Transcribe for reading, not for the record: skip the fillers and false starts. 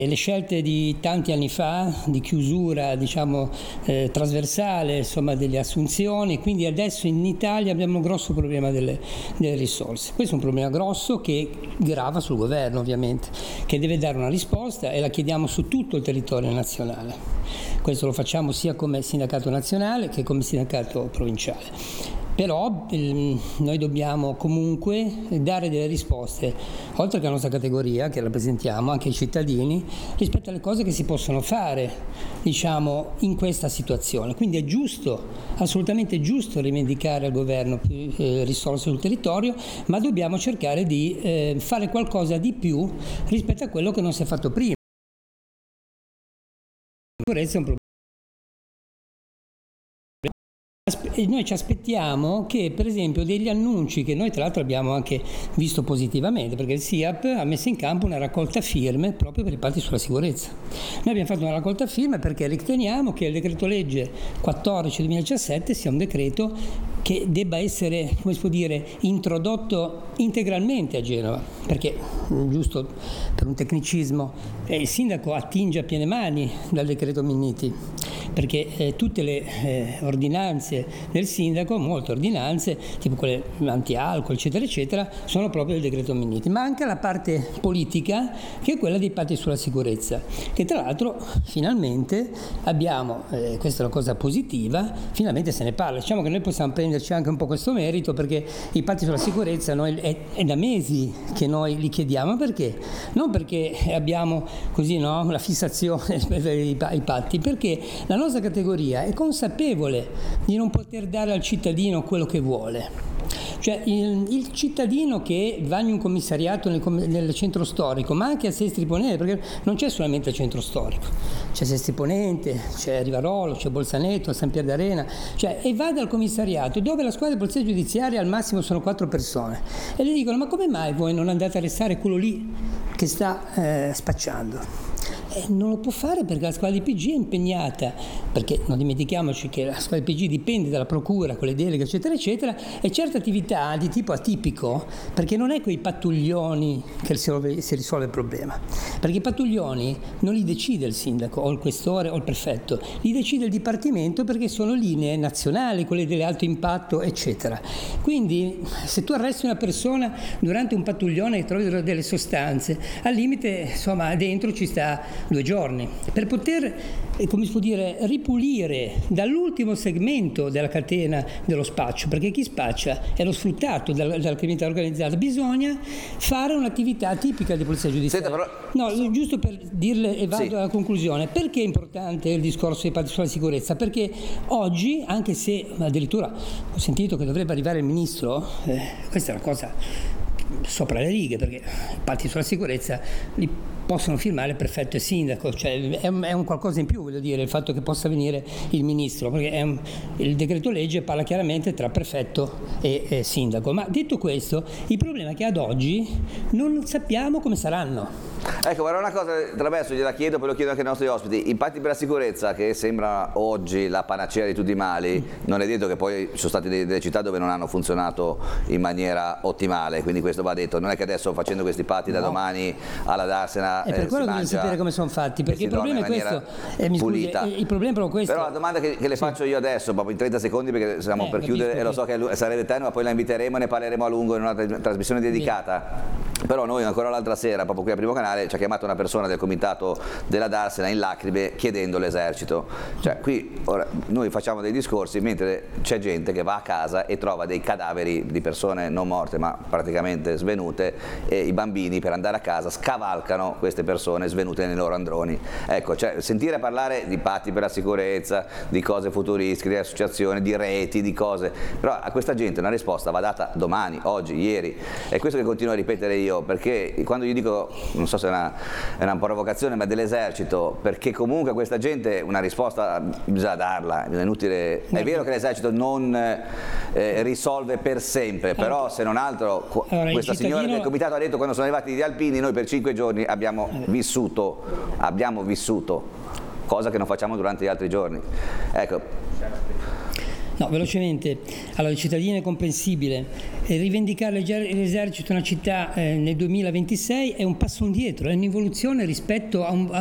Le scelte di tanti anni fa, di chiusura diciamo trasversale insomma, delle assunzioni, quindi adesso in Italia abbiamo un grosso problema delle risorse. Questo è un problema grosso che grava sul governo ovviamente, che deve dare una risposta e la chiediamo su tutto il territorio nazionale. Questo lo facciamo sia come sindacato nazionale che come sindacato provinciale. Però noi dobbiamo comunque dare delle risposte, oltre che alla nostra categoria che rappresentiamo, anche ai cittadini, rispetto alle cose che si possono fare, diciamo, in questa situazione. Quindi è giusto, assolutamente giusto rivendicare al governo più risorse sul territorio, ma dobbiamo cercare di fare qualcosa di più rispetto a quello che non si è fatto prima. La sicurezza è un problema. E noi ci aspettiamo che per esempio degli annunci che noi tra l'altro abbiamo anche visto positivamente, perché il SIAP ha messo in campo una raccolta firme proprio per i patti sulla sicurezza. Noi abbiamo fatto una raccolta firme perché riteniamo che il decreto legge 14/2017 sia un decreto che debba essere, come si può dire, introdotto integralmente a Genova, perché giusto per un tecnicismo il sindaco attinge a piene mani dal decreto Minniti, perché tutte le ordinanze del sindaco, molte ordinanze, tipo quelle anti-alcol, eccetera, eccetera, sono proprio del decreto Minniti, ma anche la parte politica, che è quella dei patti sulla sicurezza, che tra l'altro finalmente abbiamo, questa è una cosa positiva, finalmente se ne parla. Diciamo che noi possiamo prenderci anche un po' questo merito, perché i patti sulla sicurezza noi è da mesi che noi li chiediamo, perché? Non perché abbiamo così no, la fissazione per i patti, perché la nostra categoria è consapevole di non poter dare al cittadino quello che vuole. Cioè il cittadino che va in un commissariato nel centro storico, ma anche a Sestri Ponente, perché non c'è solamente il centro storico, c'è Sestri Ponente, c'è Rivarolo, c'è Bolzaneto, San Pier d'Arena, cioè, e va dal commissariato dove la squadra di polizia giudiziaria al massimo sono 4 persone e gli dicono: ma come mai voi non andate a arrestare quello lì che sta spacciando? Non lo può fare perché la squadra di PG è impegnata, perché non dimentichiamoci che la squadra di PG dipende dalla procura con le deleghe eccetera eccetera, e certe attività di tipo atipico, perché non è quei pattuglioni che si risolve il problema, perché i pattuglioni non li decide il sindaco o il questore o il prefetto, li decide il dipartimento, perché sono linee nazionali, quelle dell'alto impatto eccetera. Quindi se tu arresti una persona durante un pattuglione e trovi delle sostanze, al limite insomma dentro ci sta 2 giorni per poter, come si può dire, ripulire dall'ultimo segmento della catena dello spaccio, perché chi spaccia è lo sfruttato dalla criminalità organizzata. Bisogna fare un'attività tipica di polizia giudiziaria. Senta, però... No, giusto per dirle e vado sì. alla conclusione. Perché è importante il discorso dei patti sulla sicurezza? Perché oggi, anche se addirittura ho sentito che dovrebbe arrivare il ministro, questa è una cosa sopra le righe, perché i patti sulla sicurezza li possono firmare il prefetto e il sindaco, cioè è un qualcosa in più, voglio dire, il fatto che possa venire il ministro, perché il decreto legge parla chiaramente tra prefetto e sindaco. Ma detto questo, il problema è che ad oggi non sappiamo come saranno. Ecco, guarda, una cosa, Traverso, gliela chiedo, poi lo chiedo anche ai nostri ospiti. I patti per la sicurezza, che sembra oggi la panacea di tutti i mali, non è detto che poi ci sono state delle città dove non hanno funzionato in maniera ottimale, quindi questo va detto. Non è che adesso facendo questi patti da domani alla Darsena è per quello che voglio sapere come sono fatti, perché il problema è questo. Mi scusi, il problema è proprio questo. Però la domanda che le faccio io adesso, proprio in 30 secondi, perché siamo per chiudere e lo so che sarebbe eterno, ma poi la inviteremo e ne parleremo a lungo in una trasmissione dedicata. Però noi ancora l'altra sera, proprio qui a Primo Canale, ci ha chiamato una persona del comitato della Darsena in lacrime chiedendo l'esercito. Cioè qui ora, noi facciamo dei discorsi mentre c'è gente che va a casa e trova dei cadaveri di persone non morte ma praticamente svenute, e i bambini per andare a casa scavalcano queste persone svenute nei loro androni. Ecco, cioè sentire parlare di patti per la sicurezza, di cose futuristiche, di associazioni, di reti, di cose, però a questa gente una risposta va data domani, oggi, ieri. È questo che continuo a ripetere io, perché quando gli dico, non so se è una provocazione, ma dell'esercito, perché comunque a questa gente una risposta bisogna darla, è inutile. È vero che l'esercito non risolve per sempre, però se non altro questa signora del comitato ha detto quando sono arrivati gli alpini noi per 5 giorni abbiamo vissuto, cosa che non facciamo durante gli altri giorni. Ecco. No, velocemente. Allora, il cittadino è comprensibile. Rivendicare l'esercito una città nel 2026 è un passo indietro, è un'involuzione rispetto a